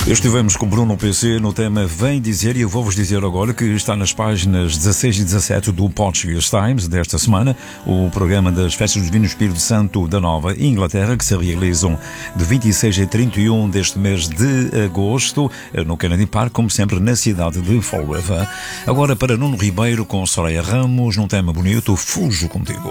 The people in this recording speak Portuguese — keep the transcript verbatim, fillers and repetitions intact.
Estivemos com Bruno P C no tema Vem Dizer, e eu vou-vos dizer agora que está nas páginas dezasseis e dezassete do Portuguese Times desta semana o programa das Festas do Divino Espírito Santo da Nova Inglaterra, que se realizam de vinte e seis a trinta e um deste mês de agosto no Kennedy Park, como sempre na cidade de Fall River. Agora para Nuno Ribeiro com Soraya Ramos num tema bonito, Fujo Contigo.